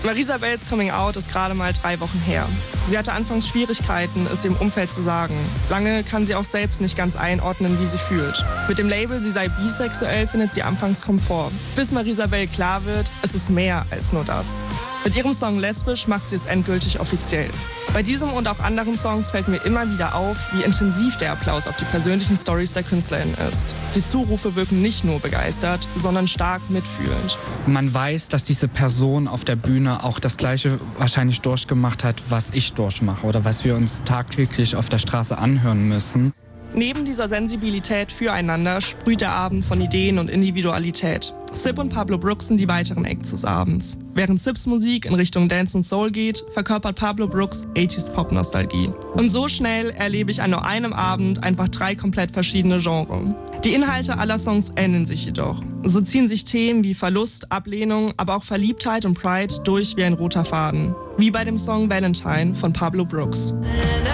Marisa Bells Coming Out ist gerade mal 3 Wochen her. Sie hatte anfangs Schwierigkeiten, es ihrem Umfeld zu sagen. Lange kann sie auch selbst nicht ganz einordnen, wie sie fühlt. Mit dem Label, sie sei bisexuell, findet sie anfangs Komfort. Bis Marisa Bell klar wird, es ist mehr als nur das. Mit ihrem Song Lesbisch macht sie es endgültig offiziell. Bei diesem und auch anderen Songs fällt mir immer wieder auf, wie intensiv der Applaus auf die persönlichen Storys der KünstlerInnen ist. Die Zurufe wirken nicht nur begeistert, sondern stark mitfühlend. Man weiß, dass diese Person auf der Bühne auch das Gleiche wahrscheinlich durchgemacht hat, was ich durchmache oder was wir uns tagtäglich auf der Straße anhören müssen. Neben dieser Sensibilität füreinander sprüht der Abend von Ideen und Individualität. Sip und Pablo Brooks sind die weiteren Acts des Abends. Während Sips Musik in Richtung Dance und Soul geht, verkörpert Pablo Brooks 80s Pop-Nostalgie. Und so schnell erlebe ich an nur einem Abend einfach 3 komplett verschiedene Genres. Die Inhalte aller Songs ähneln sich jedoch. So ziehen sich Themen wie Verlust, Ablehnung, aber auch Verliebtheit und Pride durch wie ein roter Faden. Wie bei dem Song Valentine von Pablo Brooks.